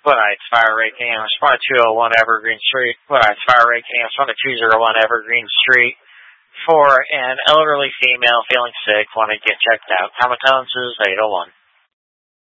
What Heights Fire Rate Cam, respond to 201 Evergreen Street. What Heights Fire Rate Cam, respond to 201 Evergreen Street for an elderly female feeling sick, want to get checked out. Hamilton's is 801.